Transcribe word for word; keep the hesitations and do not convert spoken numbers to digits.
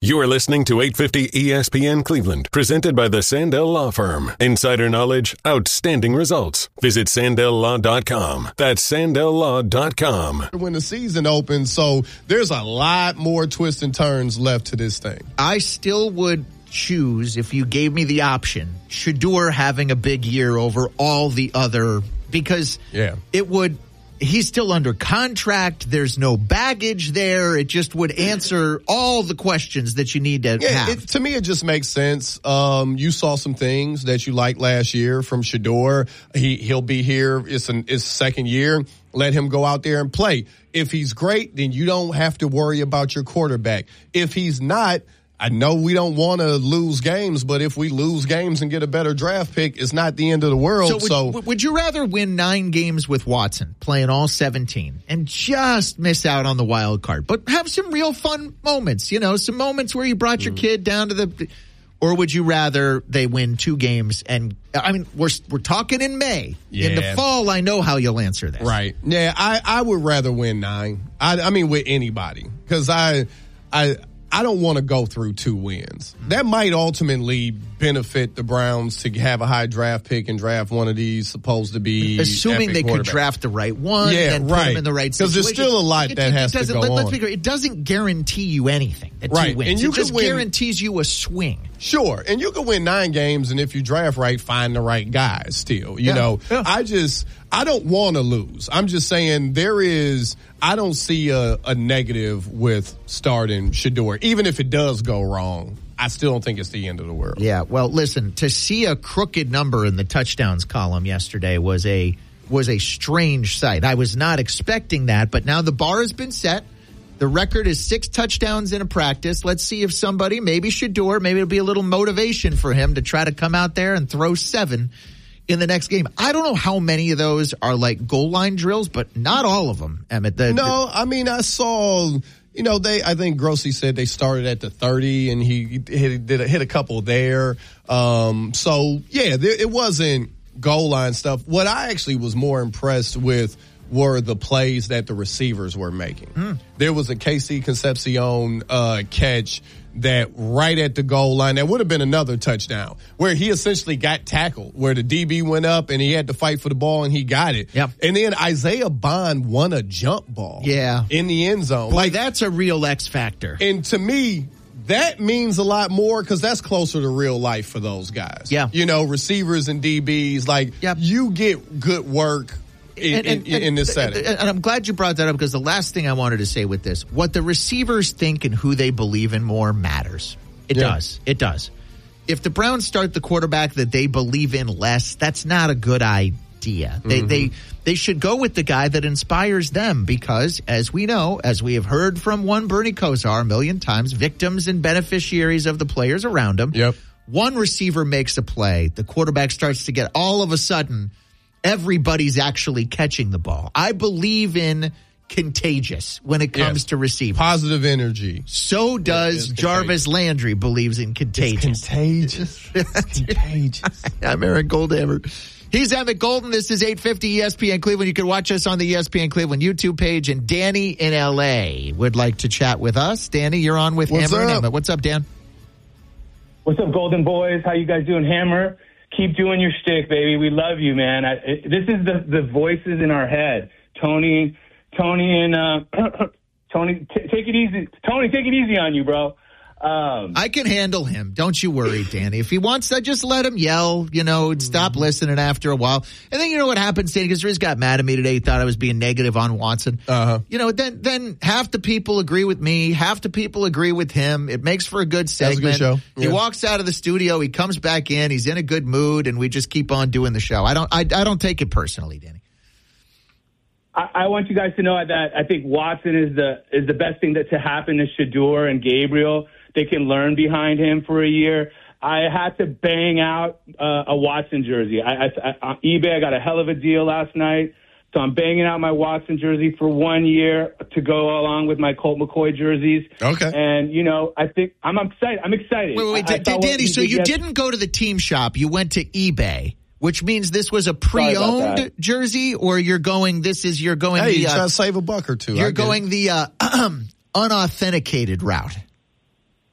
You are listening to eight fifty E S P N Cleveland, presented by the Sandell Law Firm. Insider knowledge, outstanding results. Visit Sandell Law dot com. That's Sandell Law dot com. When the season opens, so there's a lot more twists and turns left to this thing. I still would choose, if you gave me the option, Shedeur having a big year over all the other, because yeah. it would, he's still under contract. There's no baggage there. It just would answer all the questions that you need to yeah, have. It, to me, it just makes sense. Um, you saw some things that you liked last year from Shedeur. He, he'll be here. It's an, it's second year. Let him go out there and play. If he's great, then you don't have to worry about your quarterback. If he's not, I know we don't want to lose games, but if we lose games and get a better draft pick, it's not the end of the world. So would, so would you rather win nine games with Watson, playing all seventeen, and just miss out on the wild card, but have some real fun moments, you know, some moments where you brought your mm. kid down to the, or would you rather they win two games? And I mean, we're we're talking in May. Yeah. In the fall, I know how you'll answer this. Right. Yeah, I, I would rather win nine. I, I mean, with anybody, because I, I, I don't want to go through two wins. That might ultimately benefit the Browns to have a high draft pick and draft one of these supposed to be assuming they could draft the right one yeah, and right. put them in the right situation. Because there's still a lot it, that it, has it to go let, on. Let's be clear, it doesn't guarantee you anything. That right. two wins. And you it just win, guarantees you a swing. Sure. And you can win nine games, and if you draft right, find the right guys still. You yeah. know, yeah. I just, I don't want to lose. I'm just saying there is, I don't see a, a negative with starting Shedeur. Even if it does go wrong, I still don't think it's the end of the world. Yeah, well, listen, to see a crooked number in the touchdowns column yesterday was a was a strange sight. I was not expecting that, but now the bar has been set. The record is six touchdowns in a practice. Let's see if somebody, maybe Shedeur, maybe it'll be a little motivation for him to try to come out there and throw seven in the next game. I don't know how many of those are like goal line drills, but not all of them, Emmett. The, no, the, I mean, I saw... You know, they. I think Grossi said they started at the thirty, and he hit, did a, hit a couple there. Um, so, yeah, there, it wasn't goal line stuff. What I actually was more impressed with were the plays that the receivers were making. Mm. There was a K C Concepcion uh, catch that right at the goal line, that would have been another touchdown, where he essentially got tackled, where the D B went up and he had to fight for the ball and he got it. Yep. And then Isaiah Bond won a jump ball yeah. in the end zone. Boy, like that's a real X factor. And to me, that means a lot more because that's closer to real life for those guys. Yeah. You know, receivers and D Bs, like yep. you get good work in, and, and, in, in this and, setting. And I'm glad you brought that up because the last thing I wanted to say with this, what the receivers think and who they believe in more matters. It yeah. does. It does. If the Browns start the quarterback that they believe in less, that's not a good idea. They, mm-hmm. they, they should go with the guy that inspires them because, as we know, as we have heard from one Bernie Kosar a million times, victims and beneficiaries of the players around him. Yep. One receiver makes a play. The quarterback starts to get all of a sudden, everybody's actually catching the ball. I believe in contagious when it comes yes. to receivers. Positive energy. So does Jarvis Landry believes in contagious. It's contagious. It's contagious. I'm Eric Goldhammer. He's Emmett Golden. This is eight fifty E S P N Cleveland. You can watch us on the E S P N Cleveland YouTube page. And Danny in L A would like to chat with us. Danny, you're on with What's Hammer up? and Emmett. What's up, Dan? What's up, Golden Boys? How you guys doing, Hammer? Keep doing your shtick, baby. We love you, man. I, it, this is the, the voices in our head. Tony... Tony and uh, Tony, t- take it easy. Tony, take it easy on you, bro. Um, I can handle him. Don't you worry, Danny. If he wants to, just let him yell, you know, stop listening after a while. And then you know what happens, Danny, because Riz got mad at me today. He thought I was being negative on Watson. Uh-huh. You know, then then half the people agree with me, half the people agree with him. It makes for a good segment. That's a good show. He Yeah. walks out of the studio, he comes back in, he's in a good mood, and we just keep on doing the show. I don't I, I don't take it personally, Danny. I, I want you guys to know that I think Watson is the is the best thing that to happen to Shedeur and Gabriel. They can learn behind him for a year. I had to bang out uh, a Watson jersey. I, I, I, on eBay, I got a hell of a deal last night. So I'm banging out my Watson jersey for one year to go along with my Colt McCoy jerseys. Okay. And, you know, I think I'm excited. I'm excited. Wait, wait, I, wait, I Danny, so did you yes- didn't go to the team shop. You went to eBay, which means this was a pre-owned jersey, or you're going, this is, you're going Hey, the, you uh, try to save a buck or two. You're going the uh, unauthenticated route.